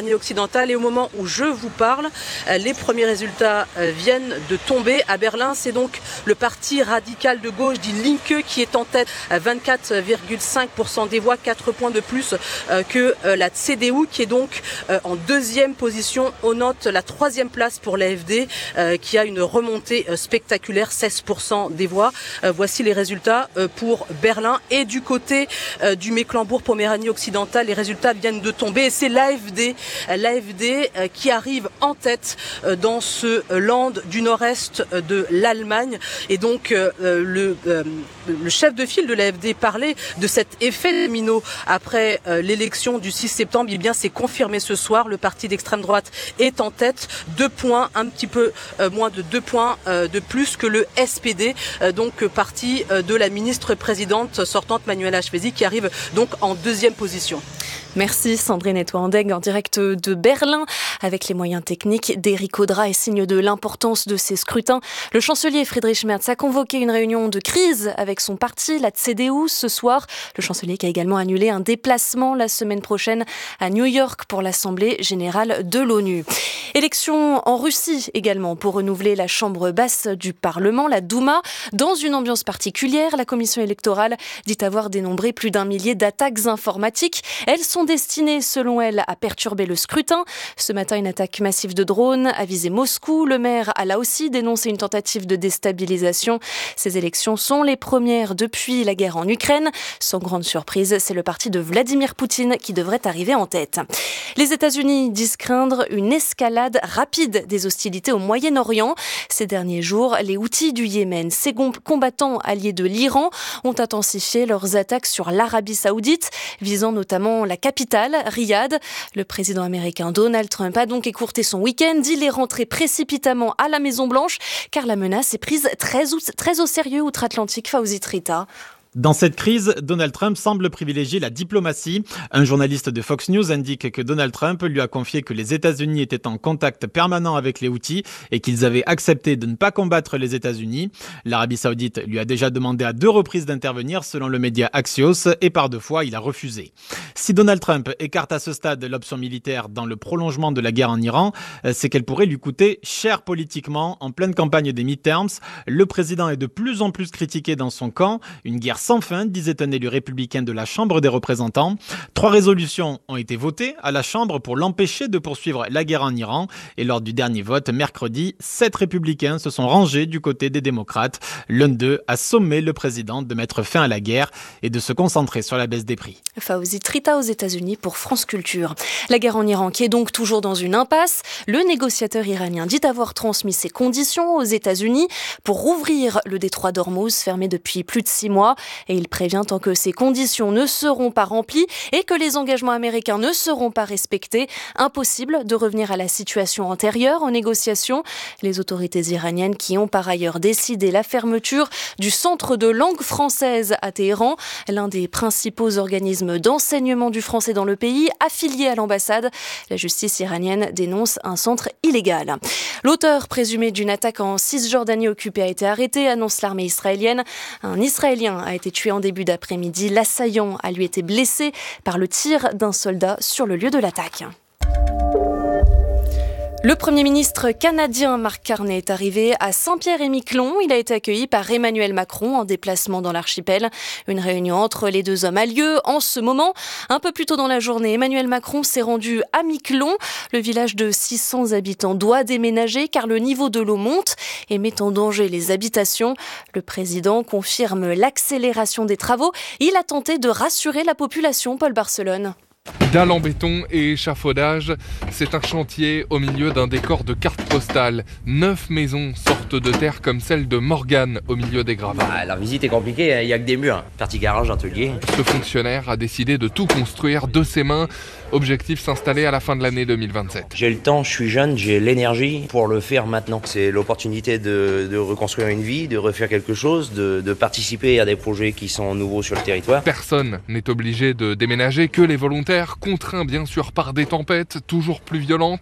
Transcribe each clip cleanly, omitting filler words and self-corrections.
Pomeranie-Occidentale. Et au moment où je vous parle, les premiers résultats viennent de tomber. À Berlin, c'est donc le parti radical de gauche, dit Linke, qui est en tête à 24,5% des voix, 4 points de plus que la CDU, qui est donc en deuxième position. On note la troisième place pour l'AfD, qui a une remontée spectaculaire, 16% des voix. Voici les résultats pour Berlin. Et du côté du Mecklembourg-Poméranie-Occidentale, les résultats viennent de tomber. Et c'est l'AfD qui arrive en tête dans ce land du nord-est de l'Allemagne. Et donc le chef de file de l'AfD parlait de cet effet domino après l'élection du 6 septembre. Eh bien, c'est confirmé ce soir. Le parti d'extrême droite est en tête. 2 points, un petit peu moins de 2 points de plus que le SPD, donc parti de la ministre-présidente sortante Manuela Schwesig, qui arrive donc en deuxième position. Merci Sandrine Etouandeg en direct de Berlin avec les moyens techniques d'Éric Audra et signe de l'importance de ces scrutins. Le chancelier Friedrich Merz a convoqué une réunion de crise avec son parti, la CDU, ce soir. Le chancelier qui a également annulé un déplacement la semaine prochaine à New York pour l'Assemblée générale de l'ONU. Élection en Russie également pour renouveler la chambre basse du Parlement, la Douma. Dans une ambiance particulière, la commission électorale dit avoir dénombré plus d'1 millier d'attaques informatiques. Elles sont destinées, selon elle, à perturber le scrutin. Ce matin, une attaque massive de drones a visé Moscou. Le maire a là aussi dénoncé une tentative de déstabilisation. Ces élections sont les premières depuis la guerre en Ukraine. Sans grande surprise, c'est le parti de Vladimir Poutine qui devrait arriver en tête. Les États-Unis disent craindre une escalade rapide des hostilités au Moyen-Orient. Ces derniers jours, les Houthis du Yémen, ces combattants alliés de l'Iran, ont intensifié leurs attaques sur l'Arabie Saoudite, visant notamment la capitale, Riyad. Le président américain Donald Trump a donc écourté son week-end. Il est rentré précipitamment à la Maison-Blanche car la menace est prise très au sérieux outre-Atlantique. Fawzi Trita. Dans cette crise, Donald Trump semble privilégier la diplomatie. Un journaliste de Fox News indique que Donald Trump lui a confié que les États-Unis étaient en contact permanent avec les Houthis et qu'ils avaient accepté de ne pas combattre les États-Unis. L'Arabie Saoudite lui a déjà demandé à 2 reprises d'intervenir selon le média Axios et par 2 fois, il a refusé. Si Donald Trump écarte à ce stade l'option militaire dans le prolongement de la guerre en Iran, c'est qu'elle pourrait lui coûter cher politiquement en pleine campagne des midterms. Le président est de plus en plus critiqué dans son camp. Une guerre sans fin, disait un élu républicain de la Chambre des représentants. 3 résolutions ont été votées à la Chambre pour l'empêcher de poursuivre la guerre en Iran. Et lors du dernier vote, mercredi, 7 républicains se sont rangés du côté des démocrates. L'un d'eux a sommé le président de mettre fin à la guerre et de se concentrer sur la baisse des prix. Fawzi Trita aux États-Unis pour France Culture. La guerre en Iran qui est donc toujours dans une impasse. Le négociateur iranien dit avoir transmis ses conditions aux États-Unis pour rouvrir le détroit d'Ormuz, fermé depuis plus de 6 mois. Et il prévient tant que ces conditions ne seront pas remplies et que les engagements américains ne seront pas respectés, impossible de revenir à la situation antérieure aux négociations. Les autorités iraniennes qui ont par ailleurs décidé la fermeture du centre de langue française à Téhéran, l'un des principaux organismes d'enseignement du français dans le pays, affilié à l'ambassade. La justice iranienne dénonce un centre illégal. L'auteur présumé d'une attaque en Cisjordanie occupée a été arrêté, annonce l'armée israélienne. Un Israélien a été tué en début d'après-midi. L'assaillant a lui été blessé par le tir d'un soldat sur le lieu de l'attaque. Le Premier ministre canadien Mark Carney est arrivé à Saint-Pierre-et-Miquelon. Il a été accueilli par Emmanuel Macron en déplacement dans l'archipel. Une réunion entre les 2 hommes a lieu en ce moment. Un peu plus tôt dans la journée, Emmanuel Macron s'est rendu à Miquelon. Le village de 600 habitants doit déménager car le niveau de l'eau monte et met en danger les habitations. Le président confirme l'accélération des travaux. Il a tenté de rassurer la population. Paul Barcelone. Dalles en béton et échafaudage, c'est un chantier au milieu d'un décor de cartes postales. 9 maisons sortent de terre comme celle de Morgane au milieu des gravats. La visite est compliquée, il n'y a que des murs. Partie garage, atelier. Ce fonctionnaire a décidé de tout construire de ses mains. Objectif s'installer à la fin de l'année 2027. J'ai le temps, je suis jeune, j'ai l'énergie pour le faire maintenant. C'est l'opportunité de reconstruire une vie, de refaire quelque chose, de participer à des projets qui sont nouveaux sur le territoire. Personne n'est obligé de déménager, que les volontaires, contraints bien sûr par des tempêtes toujours plus violentes.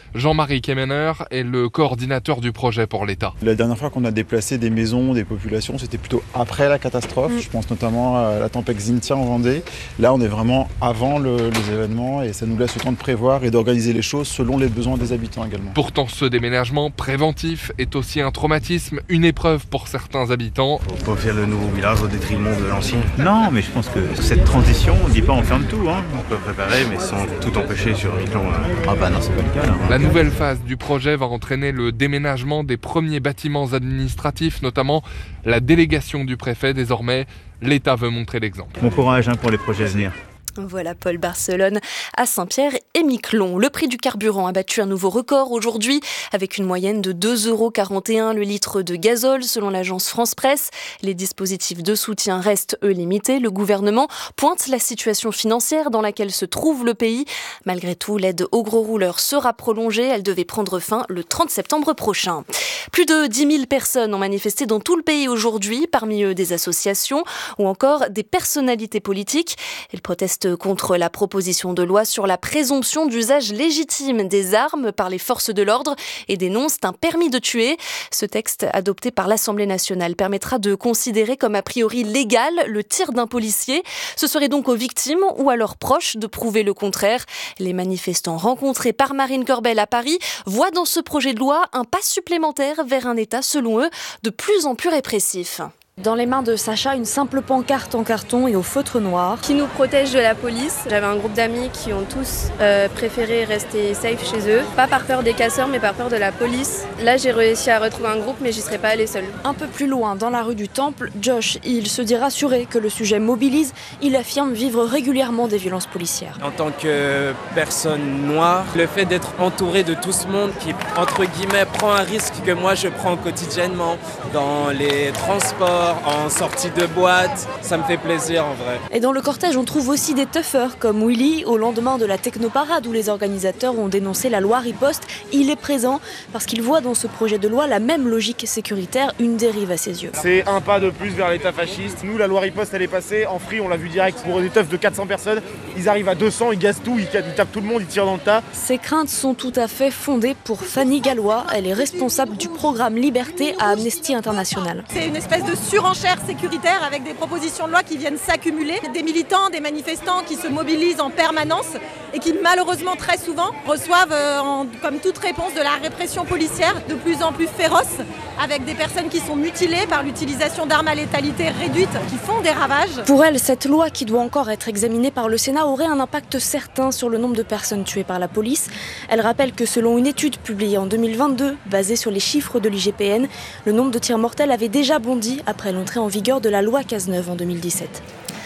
Jean-Marie Kemener est le coordinateur du projet pour l'État. La dernière fois qu'on a déplacé des maisons, des populations, c'était plutôt après la catastrophe. Je pense notamment à la tempête Xynthia en Vendée. Là, on est vraiment avant les événements et ça nous laisse le temps de prévoir et d'organiser les choses selon les besoins des habitants également. Pourtant, ce déménagement préventif est aussi un traumatisme, une épreuve pour certains habitants. Faut pas faire le nouveau village au détriment de l'ancien. Non, mais je pense que cette transition, on ne dit pas on ferme tout. On peut préparer, mais sans tout empêcher sur Miquelon. Ah bah non, c'est pas le cas là. La nouvelle phase du projet va entraîner le déménagement des premiers bâtiments administratifs, notamment la délégation du préfet. Désormais, l'État veut montrer l'exemple. Bon courage pour les projets à venir. Voilà Paul Barcelone à Saint-Pierre et Miquelon. Le prix du carburant a battu un nouveau record aujourd'hui avec une moyenne de 2,41 € le litre de gazole selon l'agence France Presse. Les dispositifs de soutien restent eux limités. Le gouvernement pointe la situation financière dans laquelle se trouve le pays. Malgré tout, l'aide aux gros rouleurs sera prolongée. Elle devait prendre fin le 30 septembre prochain. Plus de 10 000 personnes ont manifesté dans tout le pays aujourd'hui, parmi eux des associations ou encore des personnalités politiques. Elles protestent contre la proposition de loi sur la présomption d'usage légitime des armes par les forces de l'ordre et dénoncent un permis de tuer. Ce texte adopté par l'Assemblée nationale permettra de considérer comme a priori légal le tir d'un policier. Ce serait donc aux victimes ou à leurs proches de prouver le contraire. Les manifestants rencontrés par Marine Corbel à Paris voient dans ce projet de loi un pas supplémentaire vers un État, selon eux, de plus en plus répressif. Dans les mains de Sacha, une simple pancarte en carton et au feutre noir. Qui nous protège de la police. J'avais un groupe d'amis qui ont tous préféré rester safe chez eux. Pas par peur des casseurs, mais par peur de la police. Là, j'ai réussi à retrouver un groupe, mais j'y serais pas allée seule. Un peu plus loin, dans la rue du Temple, Josh, il se dit rassuré que le sujet mobilise. Il affirme vivre régulièrement des violences policières. En tant que personne noire, le fait d'être entouré de tout ce monde qui, entre guillemets, prend un risque que moi je prends quotidiennement dans les transports, en sortie de boîte, ça me fait plaisir en vrai. Et dans le cortège, on trouve aussi des toughers comme Willy. Au lendemain de la technoparade où les organisateurs ont dénoncé la loi riposte, il est présent parce qu'il voit dans ce projet de loi la même logique sécuritaire, une dérive à ses yeux. C'est un pas de plus vers l'État fasciste. Nous, la loi riposte, elle est passée. En free, on l'a vu direct pour des teufs de 400 personnes. Ils arrivent à 200, ils gazent tout, ils tapent tout le monde, ils tirent dans le tas. Ces craintes sont tout à fait fondées pour Fanny Gallois. Elle est responsable du programme Liberté à Amnesty International. C'est une espèce de surenchère sécuritaire avec des propositions de loi qui viennent s'accumuler. Des militants, des manifestants qui se mobilisent en permanence et qui malheureusement très souvent reçoivent comme toute réponse de la répression policière de plus en plus féroce, avec des personnes qui sont mutilées par l'utilisation d'armes à létalité réduite qui font des ravages. Pour elle, cette loi qui doit encore être examinée par le Sénat aurait un impact certain sur le nombre de personnes tuées par la police. Elle rappelle que selon une étude publiée en 2022, basée sur les chiffres de l'IGPN, le nombre de tirs mortels avait déjà bondi après l'entrée en vigueur de la loi Cazeneuve en 2017.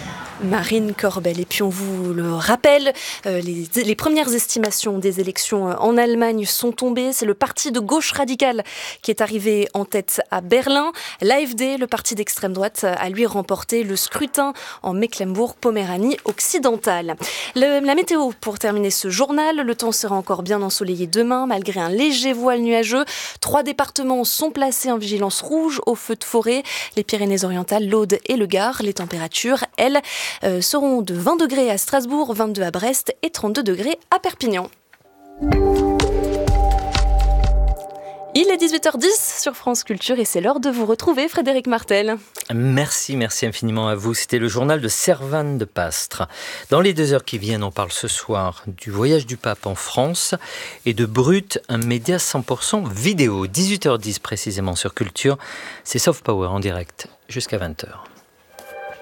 Marine Corbel. Et puis on vous le rappelle, les premières estimations des élections en Allemagne sont tombées. C'est le parti de gauche radicale qui est arrivé en tête à Berlin. L'AfD, le parti d'extrême droite, a lui remporté le scrutin en Mecklembourg-Poméranie occidentale. La météo pour terminer ce journal. Le temps sera encore bien ensoleillé demain malgré un léger voile nuageux. 3 départements sont placés en vigilance rouge au feu de forêt. Les Pyrénées-Orientales, l'Aude et le Gard. Les températures, elles, seront de 20 degrés à Strasbourg, 22 à Brest et 32 degrés à Perpignan. Il est 18h10 sur France Culture et c'est l'heure de vous retrouver, Frédéric Martel. Merci infiniment à vous. C'était le journal de Servane de Pastre. Dans les 2 heures qui viennent, on parle ce soir du voyage du pape en France et de Brut, un média 100% vidéo. 18h10 précisément sur Culture. C'est Soft Power en direct jusqu'à 20h.